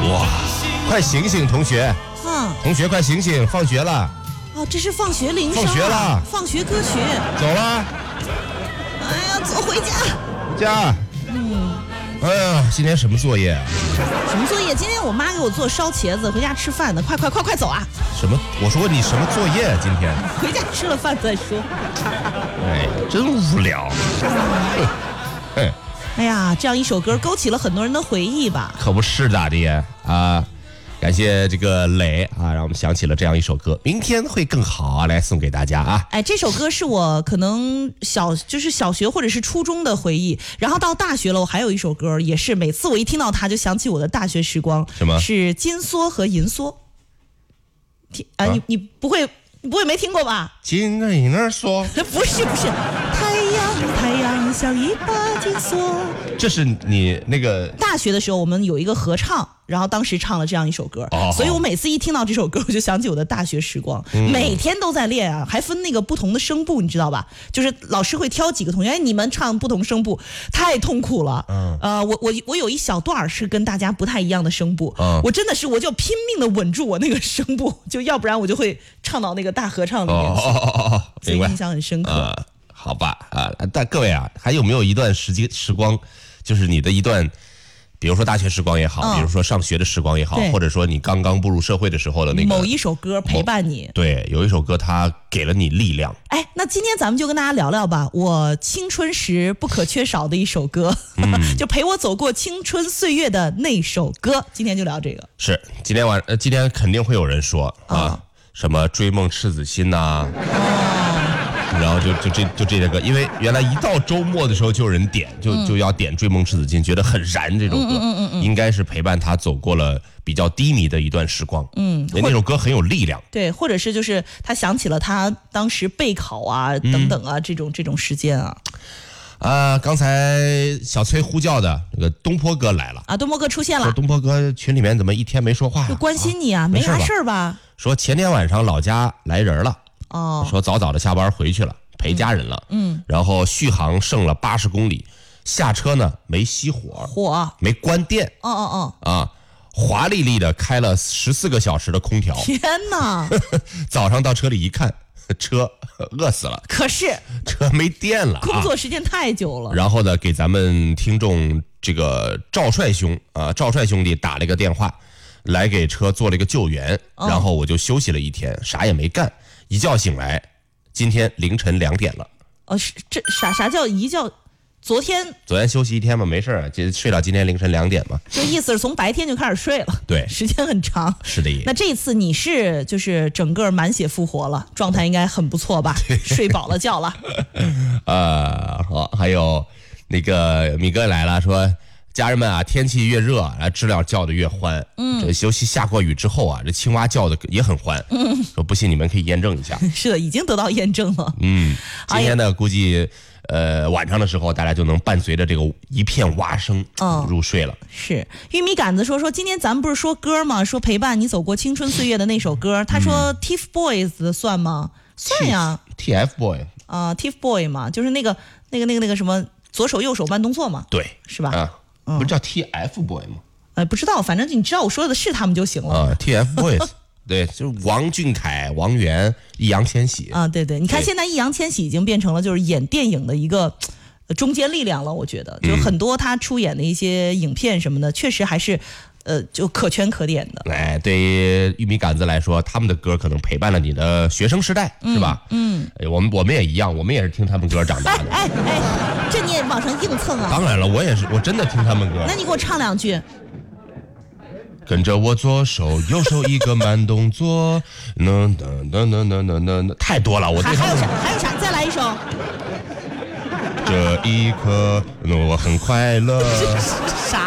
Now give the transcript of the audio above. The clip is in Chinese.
哇，快醒醒，同学！同学快醒醒，放学了。 哦，这是放学铃声、 放学了， 放学歌曲。 走了。 哎呀，走回家。 回家。哎呀，今天什么作业啊？ 什么作业？今天我妈给我做烧茄子，回家吃饭呢。快走啊！ 什么？我说你什么作业啊？今天？ 回家吃了饭再说。 哎，真无聊。 哎呀，这样一首歌勾起了很多人的回忆吧？ 可不是咋的呀啊！感谢这个磊啊，让我们想起了这样一首歌，明天会更好啊，来送给大家啊！ 哎，这首歌是我可能小学或者是初中的回忆，然后到大学了，我还有一首歌，也是每次我一听到它就想起我的大学时光。 什么？是金梭和银梭。你不会没听过吧？ 金儿银儿梭， 不是，太阳像一把金梭。 这是你那个大学的时候，我们有一个合唱，然后当时唱了这样一首歌，所以我每次一听到这首歌，我就想起我的大学时光，每天都在练啊，还分那个不同的声部，你知道吧？就是老师会挑几个同学，哎，你们唱不同声部，太痛苦了。我有一小段是跟大家不太一样的声部，我真的是我就拼命的稳住我那个声部，就要不然我就会唱到那个大合唱里面去，所以印象很深刻。 好吧但各位啊，还有没有一段时光，就是你的一段，比如说大学时光也好，比如说上学的时光也好，或者说你刚刚步入社会的时候的那个某一首歌陪伴你。 对，有一首歌它给了你力量。 哎，那今天咱们就跟大家聊聊吧，我青春时不可缺少的一首歌，就陪我走过青春岁月的那首歌。今天就聊这个。 是，今天肯定会有人说什么追梦赤子心呐。然后就这个，因为原来一到周末的时候就有人点，就要点《追梦赤子心》，觉得很燃。这首歌应该是陪伴他走过了比较低迷的一段时光。那首歌很有力量。 对，或者是就是他想起了他当时备考啊等等啊这种时间啊。 刚才小崔呼叫的那个东坡哥来了啊，东坡哥出现了。 东坡哥群里面怎么一天没说话？ 就关心你啊，没啥事儿吧？ 说前天晚上老家来人了。说早早的下班回去了，陪家人了。然后续航剩了80公里，下车呢没熄火，没关电。华丽丽的开了14个小时的空调。 天哪！ 早上到车里一看，车饿死了。 可是车没电了， 工作时间太久了。 然后呢，给咱们听众这个赵帅兄弟打了一个电话，来给车做了一个救援。然后我就休息了一天，啥也没干。一觉醒来，今天凌晨2点了。 这啥叫一觉？昨天休息一天嘛，没事睡到今天凌晨2点嘛。 这意思是从白天就开始睡了， 对， 时间很长。 是的。 那这一次你是就是整个满血复活了，状态应该很不错吧？睡饱了觉了。 好，还有那个米哥来了，说家人们啊，天气越热，知了叫的越欢。这尤其下过雨之后啊，这青蛙叫的也很欢。说不信你们可以验证一下。 是的，已经得到验证了。 今天呢，估计晚上的时候，大家就能伴随着这个一片蛙声入睡了。 是玉米杆子说今天咱们不是说歌吗？说陪伴你走过青春岁月的那首歌，他说 TFBOYS 算吗？算呀。 TFBOY TFBOY 嘛，就是那个什么左手右手慢动作嘛。 对， 是吧？ 不是叫 TFBOY 吗？ 不知道，反正你知道我说的是他们就行了。 TFBOYS 对，就是王俊凯、王源、易烊千玺对，你看现在易烊千玺已经变成了就是演电影的一个中坚力量了。我觉得就很多他出演的一些影片什么的，确实还是就可圈可点的。 对于玉米杆子来说，他们的歌可能陪伴了你的学生时代，是吧？我们也一样，我们也是听他们歌长大的。 这你也往上硬蹭啊？ 当然了，我也是，我真的听他们歌。 那你给我唱2句。 跟着我左手右手一个慢动作，太多了，我对他们还有啥？再来一首。 这一刻我很快乐。 啥？